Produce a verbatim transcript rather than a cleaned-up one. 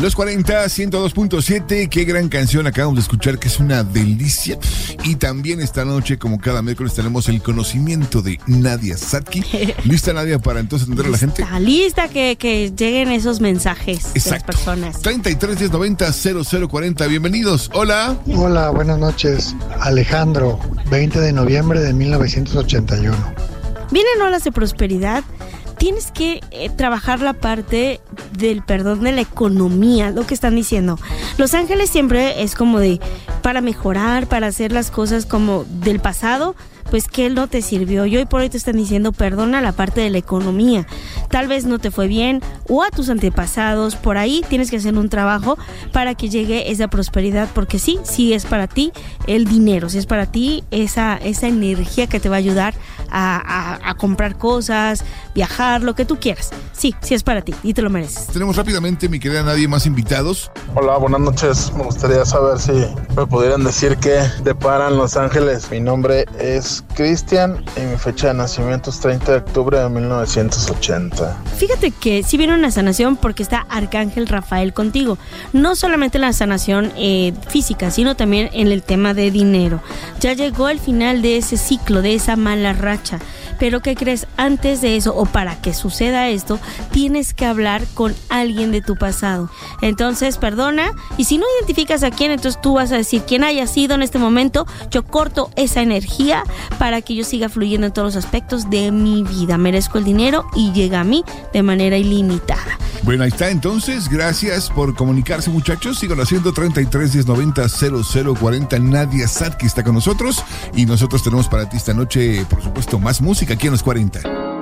Los cuarenta, ciento dos punto siete, qué gran canción acabamos de escuchar, que es una delicia. Y también esta noche, como cada miércoles, tenemos el conocimiento de Nadia Sadki. ¿Lista, Nadia, para entonces atender a la gente? Está lista, que, que lleguen esos mensajes. Exacto. De las personas. treinta y tres, diez, noventa, cero cero cuarenta, bienvenidos. Hola. Hola, buenas noches. Alejandro, veinte de noviembre de mil novecientos ochenta y uno. Vienen olas de prosperidad. Tienes que eh, trabajar la parte del perdón de la economía, lo que están diciendo. Los ángeles siempre es como de, para mejorar, para hacer las cosas como del pasado, pues que no te sirvió. Y hoy por hoy te están diciendo, perdona la parte de la economía. Tal vez no te fue bien, o a tus antepasados, por ahí tienes que hacer un trabajo para que llegue esa prosperidad, porque sí, sí es para ti el dinero, sí es para ti esa, esa energía que te va a ayudar a, a, a comprar cosas, viajar, lo que tú quieras. Sí, sí es para ti y te lo mereces. Tenemos rápidamente, mi querida Nadia, más invitados. Hola, buenas noches. Me gustaría saber si me pudieran decir qué deparan los ángeles. Mi nombre es Cristian y mi fecha de nacimiento es treinta de octubre de mil novecientos ochenta. Fíjate que sí viene una sanación porque está Arcángel Rafael contigo. No solamente la sanación eh, física, sino también en el tema de dinero. Ya llegó el final de ese ciclo, de esa mala racha. Pero ¿qué crees? Antes de eso, o para que suceda esto, tienes que hablar con alguien de tu pasado. Entonces, perdona, y si no identificas a quién, entonces tú vas a decir quién haya sido en este momento. Yo corto esa energía para que yo siga fluyendo en todos los aspectos de mi vida. Merezco el dinero y llega a mí de manera ilimitada. Bueno, ahí está entonces. Gracias por comunicarse, muchachos. Sigan haciendo treinta y tres, diez, noventa, cero cero cuarenta. Nadia Sadki está con nosotros y nosotros tenemos para ti esta noche, por supuesto, más música aquí en los cuarenta.